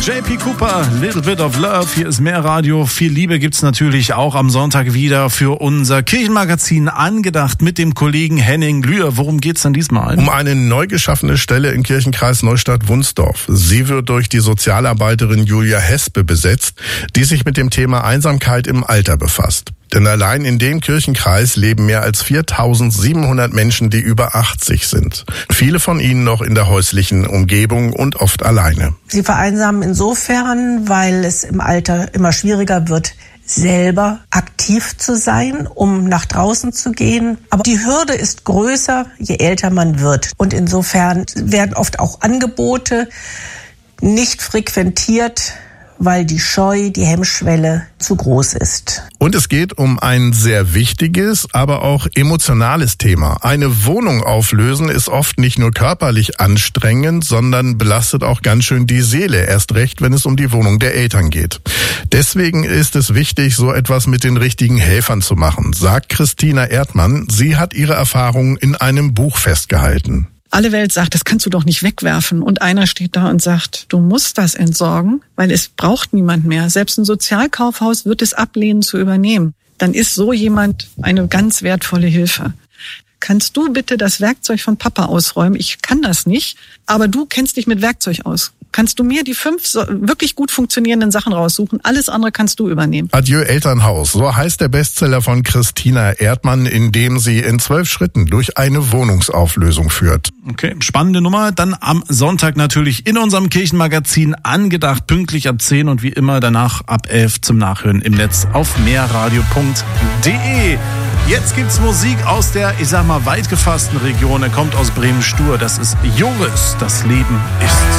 JP Cooper, Little Bit of Love, hier ist mehr Radio. Viel Liebe gibt's natürlich auch am Sonntag wieder für unser Kirchenmagazin angedacht mit dem Kollegen Henning Lühr. Worum geht's denn diesmal? Um eine neu geschaffene Stelle im Kirchenkreis Neustadt-Wunsdorf. Sie wird durch die Sozialarbeiterin Julia Hespe besetzt, die sich mit dem Thema Einsamkeit im Alter befasst. Denn allein in dem Kirchenkreis leben mehr als 4.700 Menschen, die über 80 sind. Viele von ihnen noch in der häuslichen Umgebung und oft alleine. Sie vereinsamen insofern, weil es im Alter immer schwieriger wird, selber aktiv zu sein, um nach draußen zu gehen. Aber die Hürde ist größer, je älter man wird. Und insofern werden oft auch Angebote nicht frequentiert, weil die Scheu, die Hemmschwelle zu groß ist. Und es geht um ein sehr wichtiges, aber auch emotionales Thema. Eine Wohnung auflösen ist oft nicht nur körperlich anstrengend, sondern belastet auch ganz schön die Seele, erst recht, wenn es um die Wohnung der Eltern geht. Deswegen ist es wichtig, so etwas mit den richtigen Helfern zu machen, sagt Christina Erdmann. Sie hat ihre Erfahrungen in einem Buch festgehalten. Alle Welt sagt, das kannst du doch nicht wegwerfen. Und einer steht da und sagt, du musst das entsorgen, weil es braucht niemand mehr. Selbst ein Sozialkaufhaus wird es ablehnen zu übernehmen. Dann ist so jemand eine ganz wertvolle Hilfe. Kannst du bitte das Werkzeug von Papa ausräumen? Ich kann das nicht, aber du kennst dich mit Werkzeug aus. Kannst du mir die 5 wirklich gut funktionierenden Sachen raussuchen? Alles andere kannst du übernehmen. Adieu Elternhaus, so heißt der Bestseller von Christina Erdmann, in dem sie in 12 Schritten durch eine Wohnungsauflösung führt. Okay, spannende Nummer. Dann am Sonntag natürlich in unserem Kirchenmagazin angedacht, pünktlich ab 10 und wie immer danach ab 11 zum Nachhören im Netz auf mehrradio.de. Jetzt gibt's Musik aus der, ich sag mal, weit gefassten Region. Er kommt aus Bremen-Stur. Das ist Joris. Das Leben ist.